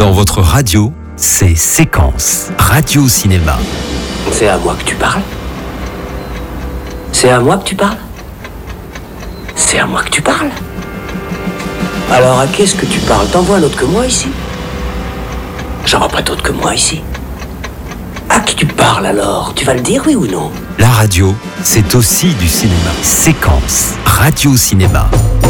Dans votre radio, c'est Séquence, Radio Cinéma. C'est à moi que tu parles? C'est à moi que tu parles? C'est à moi que tu parles? Alors à qui est-ce que tu parles? T'en vois un autre que moi ici? J'en vois pas d'autre que moi ici. À qui tu parles alors? Tu vas le dire, oui ou non? La radio, c'est aussi du cinéma. Séquence, Radio Cinéma.